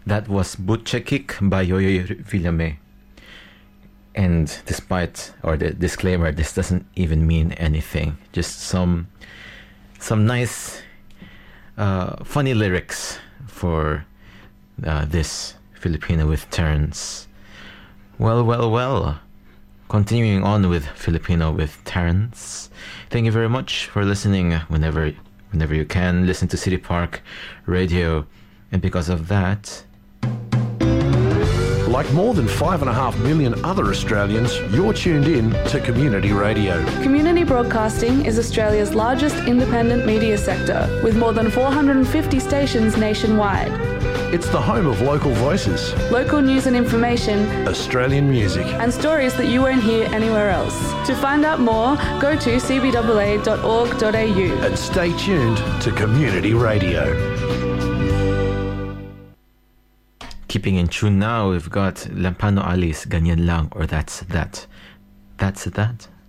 That was Butchekik by Yo-Yo Villame. And despite, or the disclaimer, this doesn't even mean anything. Just some nice, funny lyrics for this Filipino with Terrence. Well. Continuing on with Filipino with Terrence. Thank you very much for listening. Whenever you can, listen to City Park Radio. And because of that, like more than 5.5 million other Australians, you're tuned in to Community Radio. Community broadcasting is Australia's largest independent media sector, with more than 450 stations nationwide. It's the home of local voices, local news and information, Australian music, and stories that you won't hear anywhere else. To find out more, go to cbaa.org.au and stay tuned to Community Radio. Keeping in tune now, we've got Lampano Ali's Ganyan Lang, or That's That. That's That?